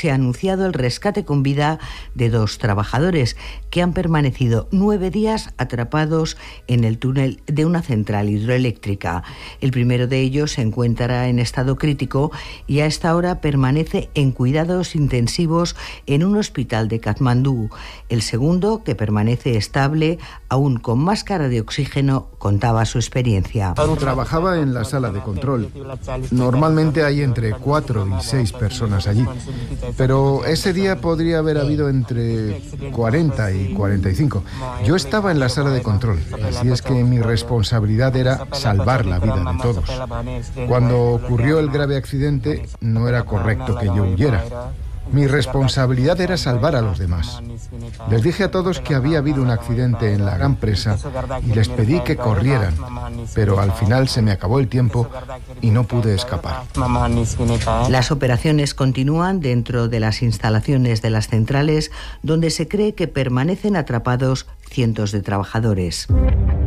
se ha anunciado el rescate con vida de 2 trabajadores que han permanecido 9 días atrapados en el túnel de una central hidroeléctrica. El primero de ellos se encuentra en estado crítico y a esta hora permanece en cuidados intensivos en un hospital de Katmandú. El segundo, que permanece estable, aún con máscara de oxígeno, contaba su experiencia. Trabajaba en la sala de control. Normalmente hay entre 4 y 6 personas allí, pero ese día podría haber habido entre 40 y 45. Yo estaba en la sala de control, así es que mi responsabilidad era salvar la vida de todos. Cuando ocurrió el grave accidente, no era correcto que yo huyera. Mi responsabilidad era salvar a los demás. Les dije a todos que había habido un accidente en la gran presa y les pedí que corrieran, pero al final se me acabó el tiempo y no pude escapar. Las operaciones continúan dentro de las instalaciones de las centrales, donde se cree que permanecen atrapados cientos de trabajadores.